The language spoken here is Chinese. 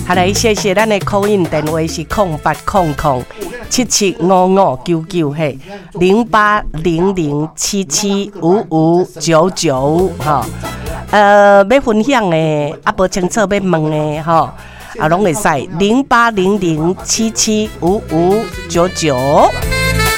还来谢谢咱的call in电话是0800775599嘿，0800775599哈。要分享的无清楚要问的吼，拢会使0800775599。